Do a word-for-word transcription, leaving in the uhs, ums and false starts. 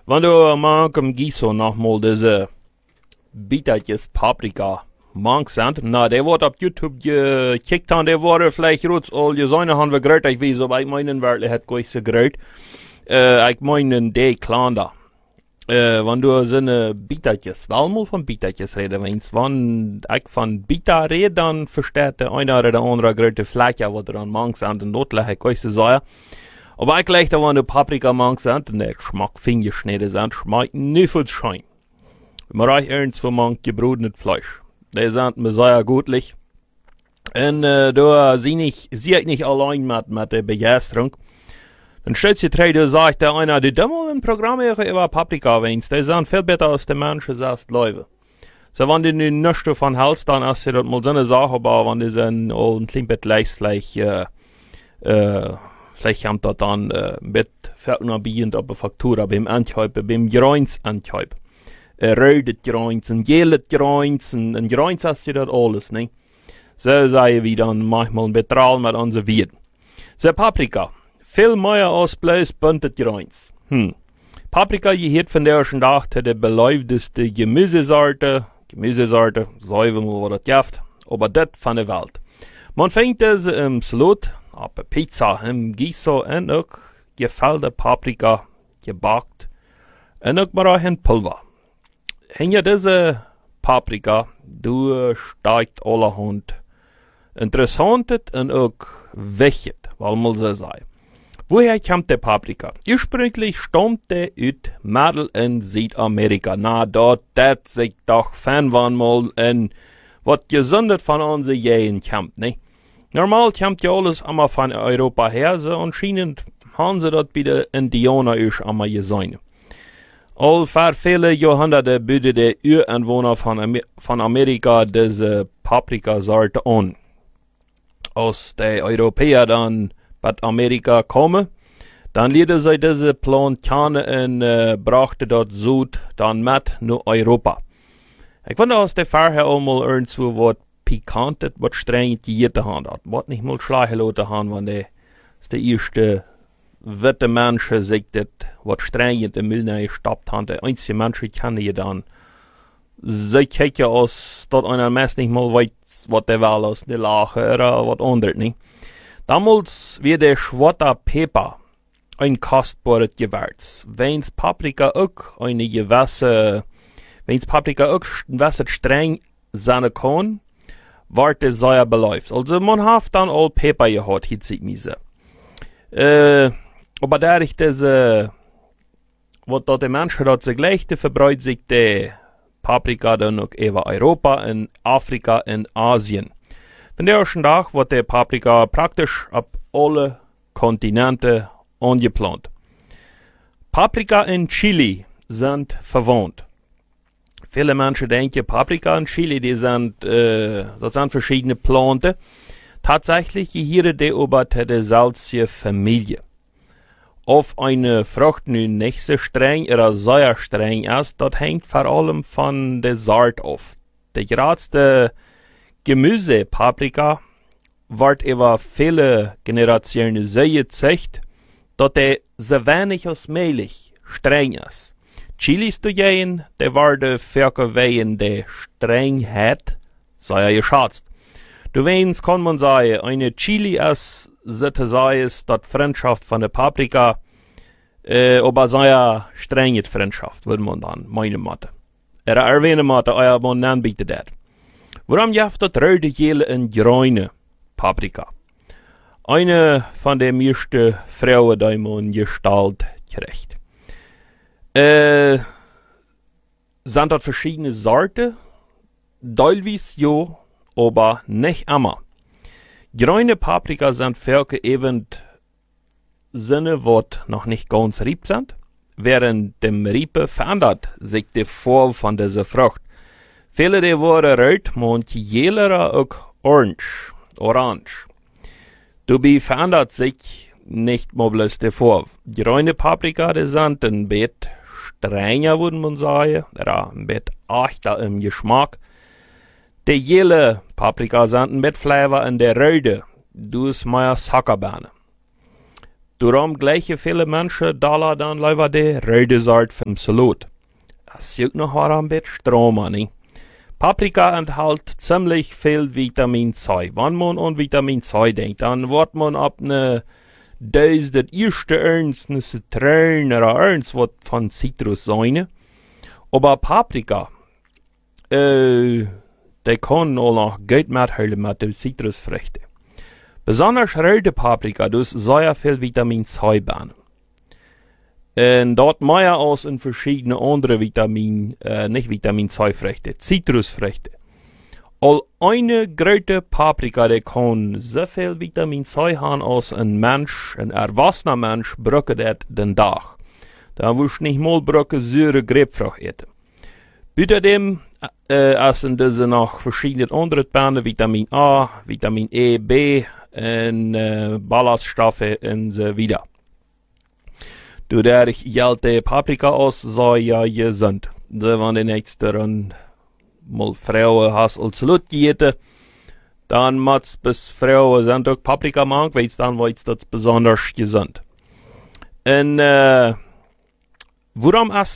Wenn du manchmal Giso nochmal diese Bietertjes Paprika magst, na, der wird auf YouTube gekickt haben, der wurde vielleicht rutsch all die Säune haben wir gerät, ich weiß, aber ich meinen wirklich hat gleich so gerät. Äh, ich meinen, der Clan da. Äh, wenn du so eine Bietertjes, weil mal von Bietertjes reden willst, wenn ich von Bieter rede, dann versteht der eine oder der andere große Fläche, was du an magst, und den Notler hat gleich so sagen. Aber ich gleich da, wenn du Paprika magst, und der Geschmack finde ich nicht, das schmeckt nicht viel Schein. Man reicht ernst für man gebrotenes Fleisch. Die sind mir sehr gutlich. Und äh, da sie nicht, sie ich nicht allein mit, mit der Begeisterung. Dann stellt sich drei, da sagt der einer, die Dämmel im Programm über Paprika wenigstens, die sind viel besser als die Menschen selbst Leute. So, wenn die nicht nichts davon hältst, dann ist das mal so eine Sache, aber wenn die sind all ein klein bisschen leicht, vielleicht, äh, äh, vielleicht haben das dann, äh, mit Fertigbiehend auf der Faktur, beim Ankäupen, beim Gräunsankäupen. Äh, rödet Gräunz, ein jelet Gräunz, ein, ein Gräunz hast du das alles, ne? So sei wie dann manchmal betral mit unseren Wirten. So, Paprika. Viel mehr als bloß buntes Gräunz. Hm. Paprika gehört von der ersten Tag zu der beliebtesten Gemüsesorte, Gemüsesorte, säuwe mal was das gibt, aber das von der Welt. Man fängt es im Salat, auf der Pizza, im Giso und auch gefällte Paprika gebackt und auch mal in Pulver. Hinter diese Paprika, du steigt allerhand Interessantes und auch wichtig, weil man so sei. Woher kommt der Paprika? Ursprünglich stammt der aus Mittel- in Südamerika. Na, dort dat sich doch fan van mal in wat gesundet von unseren Jähen kommt, ne? Normal kommt ja alles einmal von Europa her, so anscheinend haben sie dort bei den Indianer auch einmal gesehen. All für viele Jahrhunderte böte der Ureinwohner von, Amer von Amerika diese Paprikasorte an. Als die Europäer dann bei Amerika kommen, dann lehrte sie diese Plantanen und äh, brachte dort Süd dann mit nach Europa. Ich finde, aus der Vorher auch mal irgendwo was Pikantes, was streng gegeten haben. Das wird nicht mal schleichen lassen haben, wenn der, der erste witte Menschen sich das, was streng in den Müll gestoppt haben. Der einzige Mensch, ich kenne hier dann, sie kicken aus, dass einer meist nicht mal weiß, was der will aus der Lache oder was anderes, nicht? Damals wird der schwarze Pfeffer ein kostbares Gewürz. Wenn's Paprika auch eine gewisse, wenn's Paprika auch gewisse streng sein kann, wird es sehr beläuft. Also man hat dann all Pfeffer gehabt, hier sieht man so. Äh, aber dadurch, dass, äh, was dort die Menschen dort so gleich, verbreitet sich die Paprika dann auch über Europa, in Afrika, in Asien. Von der ersten Tag wird der Paprika praktisch auf alle Kontinente angeplant. Paprika in Chile sind verwandt. Viele Menschen denken, Paprika in Chile, die sind, äh, das sind verschiedene Planten. Tatsächlich gehören die über die selbe Familie. Ob eine Frucht nun nicht so streng oder sehr streng ist, das hängt vor allem von der Sorte auf. Der geradste Gemüse, Paprika, wird über viele Generationen so gezüchtet, dass der so wenig als möglich streng ist. Chilis dagegen, der werden für wegen der Strengheit sehr geschätzt. Du weißt, kann man sagen, eine Chili ist, so zu sagen, ist das Freundschaft von der Paprika, äh, aber sehr strenge Freundschaft, würde man dann meinen Mathe. Er erwähnen Mathe, euer Mann anbietet das. Warum jaft das rote Gele in grüne Paprika? Eine von den meisten Frauen, die man Gestalt kriegt. Äh, sind das verschiedene Sorten? Teilweise ja, aber nicht immer. Grüne Paprika sind für eben Sinne, was noch nicht ganz rieb sind. Während dem Riepe verändert sich die Form von dieser Frucht. Viele der worden rot, manche jelere auch orange, orange. Dabei verändert sich nicht mal bloß die Form. Grüne Paprika, die sind ein bisschen strenger, würde man sagen, oder ein bisschen achter im Geschmack. Die jelle Paprika sind ein bisschen Flavor in der Röde, du ist mehr Zuckerbeeren. Darum gleiche viele Menschen da dann lieber die rote Saat vom Salat. Das ist noch ein bisschen Strom, ne? Paprika enthält ziemlich viel Vitamin C. Wenn man an Vitamin C denkt, dann wird man ab ne das das erste ernst, ne Zitrone oder ernst was von Zitrus sein. Aber Paprika, äh, die kann auch noch gut mithalten mit den Zitrusfrüchten. Besonders rote Paprika, dus sehr viel Vitamin C bei. Und dort mehr als in verschiedene andere Vitamin, äh, nicht Vitamin C-Früchte, Zitrusfrüchte. All eine große Paprika, die kann so viel Vitamin C haben, als ein Mensch, ein erwachsener Mensch, braucht das den Tag. Da wirst du nicht mal brauchen, süße Grapefrucht essen. Außerdem äh, essen diese noch verschiedene andere Bänder, Vitamin A, Vitamin E, B, und äh, Ballaststoffe und so weiter. Dadurch gilt die Paprika aus sehr gesund. Da wenn die nächsten mal Frauen hast als Salat gehen, dann muss bis Frauen sind auch Paprika mag, weil dann weiß das besonders gesund. Und äh, warum essen